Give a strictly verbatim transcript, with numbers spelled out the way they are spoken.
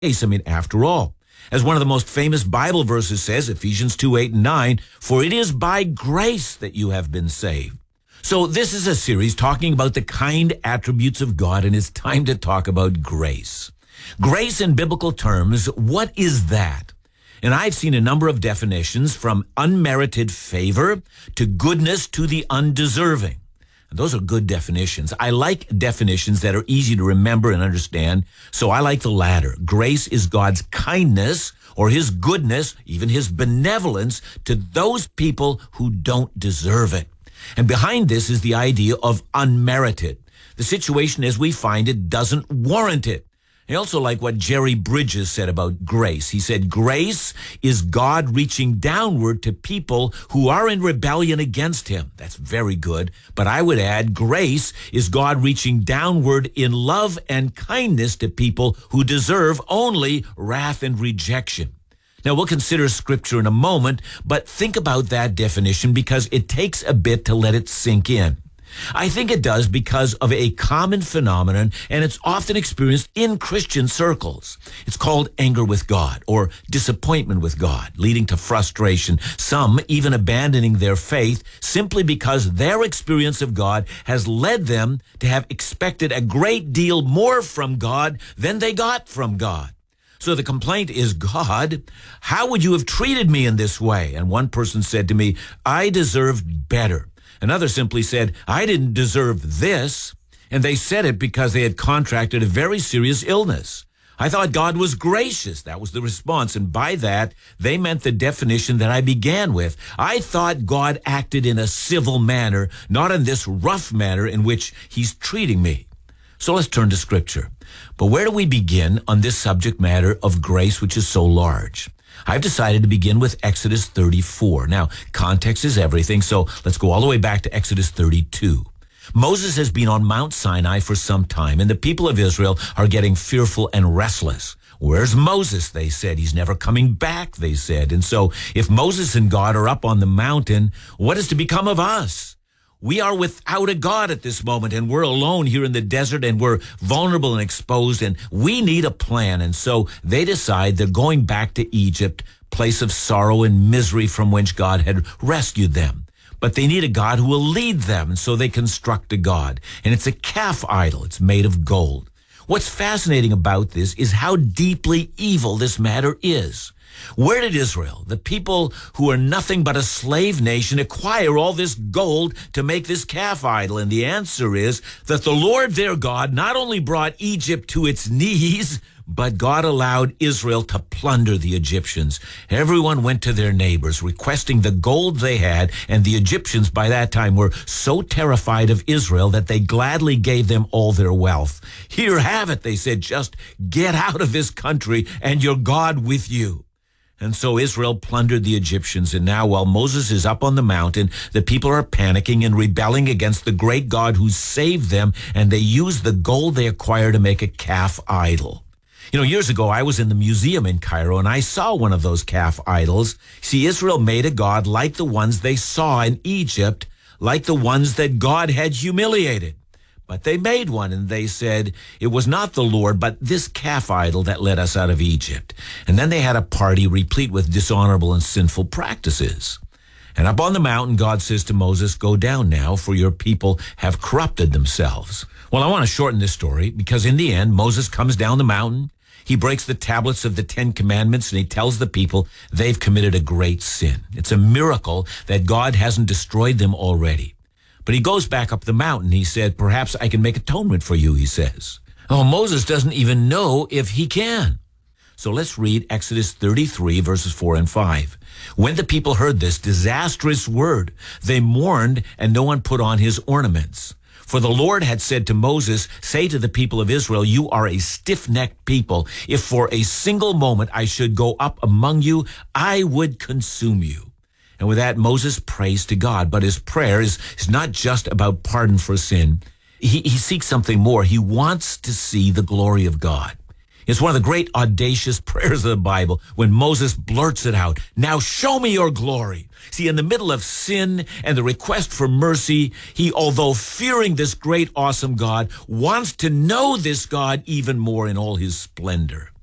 I mean, after all, as one of the most famous Bible verses says, Ephesians two, eight, and nine, for it is by grace that you have been saved. So this is a series talking about the kind attributes of God, and it's time to talk about grace. Grace in biblical terms, what is that? And I've seen a number of definitions from unmerited favor to goodness to the undeserving. And those are good definitions. I like definitions that are easy to remember and understand, so I like the latter. Grace is God's kindness or his goodness, even his benevolence to those people who don't deserve it. And behind this is the idea of unmerited. The situation as we find it doesn't warrant it. I also like what Jerry Bridges said about grace. He said, grace is God reaching downward to people who are in rebellion against him. That's very good. But I would add, grace is God reaching downward in love and kindness to people who deserve only wrath and rejection. Now, we'll consider Scripture in a moment, but think about that definition because it takes a bit to let it sink in. I think it does because of a common phenomenon, and it's often experienced in Christian circles. It's called anger with God or disappointment with God, leading to frustration, some even abandoning their faith simply because their experience of God has led them to have expected a great deal more from God than they got from God. So the complaint is, God, how would you have treated me in this way? And one person said to me, I deserved better. Another simply said, I didn't deserve this. And they said it because they had contracted a very serious illness. I thought God was gracious. That was the response. And by that, they meant the definition that I began with. I thought God acted in a civil manner, not in this rough manner in which he's treating me. So let's turn to Scripture. But where do we begin on this subject matter of grace, which is so large? I've decided to begin with Exodus thirty-four. Now, context is everything, so let's go all the way back to Exodus thirty-two. Moses has been on Mount Sinai for some time, and the people of Israel are getting fearful and restless. Where's Moses? They said. He's never coming back, they said. And so if Moses and God are up on the mountain, what is to become of us? We are without a God at this moment, and we're alone here in the desert, and we're vulnerable and exposed, and we need a plan. And so they decide they're going back to Egypt, place of sorrow and misery from which God had rescued them. But they need a God who will lead them, and so they construct a God. And it's a calf idol. It's made of gold. What's fascinating about this is how deeply evil this matter is. Where did Israel, the people who are nothing but a slave nation, acquire all this gold to make this calf idol? And the answer is that the Lord their God not only brought Egypt to its knees, but God allowed Israel to plunder the Egyptians. Everyone went to their neighbors requesting the gold they had, and the Egyptians by that time were so terrified of Israel that they gladly gave them all their wealth. Here, have it, they said, just get out of this country and your God with you. And so Israel plundered the Egyptians, and now while Moses is up on the mountain, the people are panicking and rebelling against the great God who saved them, and they use the gold they acquired to make a calf idol. You know, years ago, I was in the museum in Cairo, and I saw one of those calf idols. See, Israel made a god like the ones they saw in Egypt, like the ones that God had humiliated. But they made one, and they said, it was not the Lord, but this calf idol that led us out of Egypt. And then they had a party replete with dishonorable and sinful practices. And up on the mountain, God says to Moses, go down now, for your people have corrupted themselves. Well, I want to shorten this story, because in the end, Moses comes down the mountain. He breaks the tablets of the Ten Commandments, and he tells the people they've committed a great sin. It's a miracle that God hasn't destroyed them already. But he goes back up the mountain. He said, perhaps I can make atonement for you, he says. Oh, Moses doesn't even know if he can. So let's read Exodus thirty-three, verses four and five. When the people heard this disastrous word, they mourned, and no one put on his ornaments. For the Lord had said to Moses, say to the people of Israel, you are a stiff-necked people. If for a single moment I should go up among you, I would consume you. And with that, Moses prays to God. But his prayer is, is not just about pardon for sin. He, he seeks something more. He wants to see the glory of God. It's one of the great audacious prayers of the Bible when Moses blurts it out. Now show me your glory. See, in the middle of sin and the request for mercy, he, although fearing this great, awesome God, wants to know this God even more in all his splendor.